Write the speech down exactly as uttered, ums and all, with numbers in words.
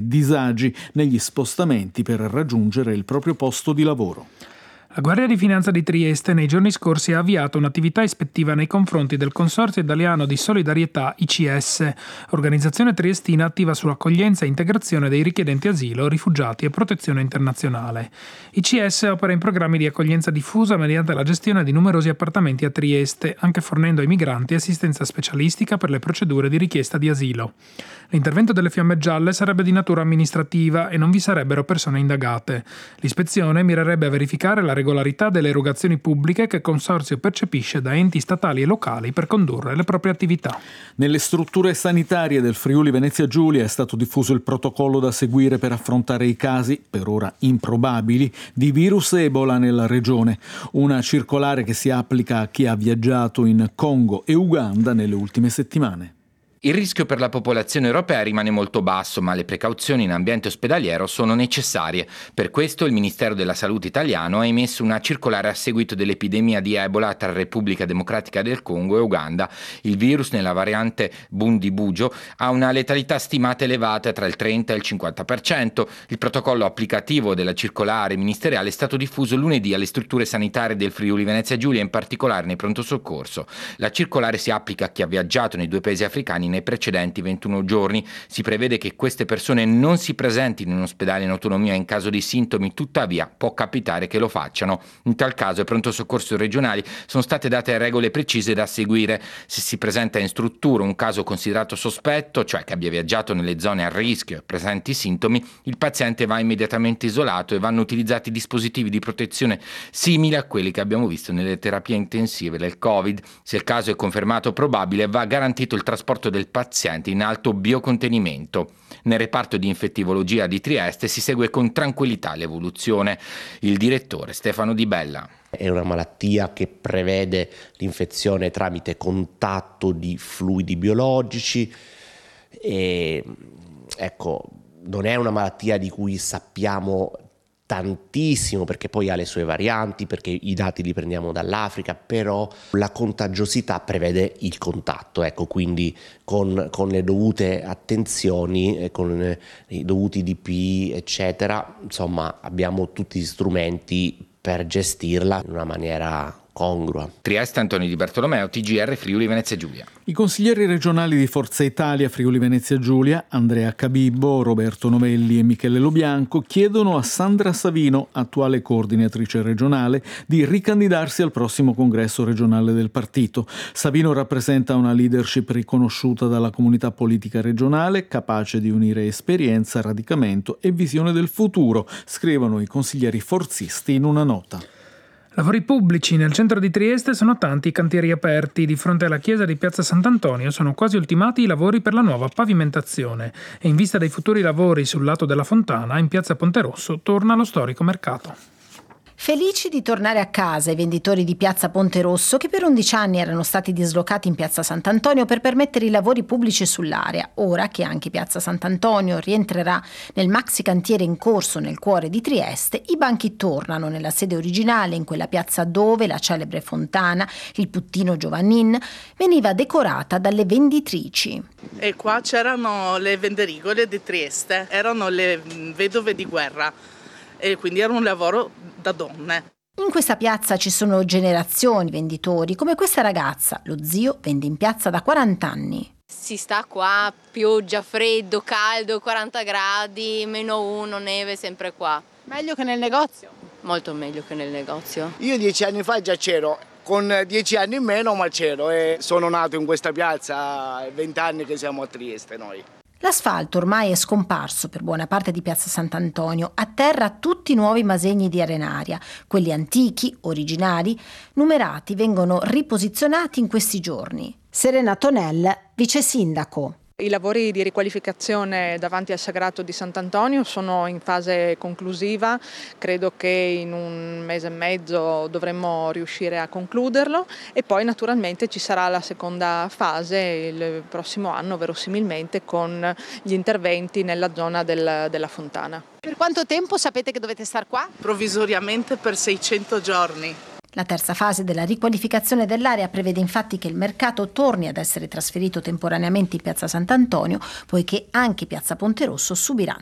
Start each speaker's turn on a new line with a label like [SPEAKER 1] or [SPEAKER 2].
[SPEAKER 1] disagi negli spostamenti per raggiungere il proprio posto di lavoro.
[SPEAKER 2] La Guardia di Finanza di Trieste nei giorni scorsi ha avviato un'attività ispettiva nei confronti del Consorzio Italiano di Solidarietà I C S, organizzazione triestina attiva sull'accoglienza e integrazione dei richiedenti asilo, rifugiati e protezione internazionale. I C S opera in programmi di accoglienza diffusa mediante la gestione di numerosi appartamenti a Trieste, anche fornendo ai migranti assistenza specialistica per le procedure di richiesta di asilo. L'intervento delle fiamme gialle sarebbe di natura amministrativa e non vi sarebbero persone indagate. L'ispezione mirerebbe a verificare la regolarità delle erogazioni pubbliche che il Consorzio percepisce da enti statali e locali per condurre le proprie attività.
[SPEAKER 1] Nelle strutture sanitarie del Friuli Venezia Giulia è stato diffuso il protocollo da seguire per affrontare i casi, per ora improbabili, di virus Ebola nella regione. Una circolare che si applica a chi ha viaggiato in Congo e Uganda nelle ultime settimane.
[SPEAKER 3] Il rischio per la popolazione europea rimane molto basso, ma le precauzioni in ambiente ospedaliero sono necessarie. Per questo il Ministero della Salute italiano ha emesso una circolare a seguito dell'epidemia di Ebola tra Repubblica Democratica del Congo e Uganda. Il virus, nella variante Bundibugyo, ha una letalità stimata elevata tra il trenta e il cinquanta per cento. Il protocollo applicativo della circolare ministeriale è stato diffuso lunedì alle strutture sanitarie del Friuli Venezia Giulia, in particolare nei pronto soccorso. La circolare si applica a chi ha viaggiato nei due paesi africani nei precedenti ventuno giorni. Si prevede che queste persone non si presentino in ospedale in autonomia in caso di sintomi, tuttavia può capitare che lo facciano. In tal caso ai pronto soccorso regionali sono state date regole precise da seguire. Se si presenta in struttura un caso considerato sospetto, cioè che abbia viaggiato nelle zone a rischio e presenti sintomi, il paziente va immediatamente isolato e vanno utilizzati dispositivi di protezione simili a quelli che abbiamo visto nelle terapie intensive del Covid. Se il caso è confermato probabile, va garantito il trasporto del paziente in alto biocontenimento. Nel reparto di infettivologia di Trieste si segue con tranquillità l'evoluzione. Il direttore Stefano Di Bella.
[SPEAKER 4] È una malattia che prevede l'infezione tramite contatto di fluidi biologici e ecco, non è una malattia di cui sappiamo tantissimo, perché poi ha le sue varianti, perché i dati li prendiamo dall'Africa, però la contagiosità prevede il contatto, ecco, quindi con, con le dovute attenzioni, con i dovuti D P, eccetera, insomma abbiamo tutti gli strumenti per gestirla in una maniera congrua.
[SPEAKER 3] Trieste, Antonio Di Bartolomeo, T G R Friuli Venezia Giulia.
[SPEAKER 1] I consiglieri regionali di Forza Italia Friuli Venezia Giulia, Andrea Cabibbo, Roberto Novelli e Michele Lobianco, chiedono a Sandra Savino, attuale coordinatrice regionale, di ricandidarsi al prossimo congresso regionale del partito. Savino rappresenta una leadership riconosciuta dalla comunità politica regionale, capace di unire esperienza, radicamento e visione del futuro, scrivono i consiglieri forzisti in una nota.
[SPEAKER 2] Lavori pubblici. Nel centro di Trieste sono tanti i cantieri aperti. Di fronte alla chiesa di Piazza Sant'Antonio sono quasi ultimati i lavori per la nuova pavimentazione e in vista dei futuri lavori sul lato della fontana, in Piazza Ponte Rosso torna lo storico mercato.
[SPEAKER 5] Felici di tornare a casa i venditori di Piazza Ponte Rosso, che per undici anni erano stati dislocati in Piazza Sant'Antonio per permettere i lavori pubblici sull'area. Ora che anche Piazza Sant'Antonio rientrerà nel maxi cantiere in corso nel cuore di Trieste, i banchi tornano nella sede originale, in quella piazza dove la celebre fontana, il Puttino Giovannin, veniva decorata dalle venditrici.
[SPEAKER 6] E qua c'erano le venderigole di Trieste, erano le vedove di guerra e quindi era un lavoro da donne.
[SPEAKER 5] In questa piazza ci sono generazioni venditori, come questa ragazza. Lo zio vende in piazza da quaranta anni.
[SPEAKER 7] Si sta qua, pioggia, freddo, caldo, quaranta gradi, meno uno, neve, sempre qua.
[SPEAKER 8] Meglio che nel negozio?
[SPEAKER 7] Molto meglio che nel negozio.
[SPEAKER 9] Io dieci anni fa già c'ero, con dieci anni in meno ma c'ero e sono nato in questa piazza, vent'anni che siamo a Trieste noi.
[SPEAKER 5] L'asfalto ormai è scomparso per buona parte di Piazza Sant'Antonio, a terra tutti i nuovi masegni di arenaria. Quelli antichi, originali, numerati, vengono riposizionati in questi giorni. Serena Tonel, vice sindaco.
[SPEAKER 8] I lavori di riqualificazione davanti al Sagrato di Sant'Antonio sono in fase conclusiva, credo che in un mese e mezzo dovremmo riuscire a concluderlo e poi naturalmente ci sarà la seconda fase il prossimo anno verosimilmente con gli interventi nella zona del, della fontana.
[SPEAKER 10] Per quanto tempo sapete che dovete star qua?
[SPEAKER 6] Provvisoriamente per seicento giorni.
[SPEAKER 5] La terza fase della riqualificazione dell'area prevede infatti che il mercato torni ad essere trasferito temporaneamente in Piazza Sant'Antonio, poiché anche Piazza Ponte Rosso subirà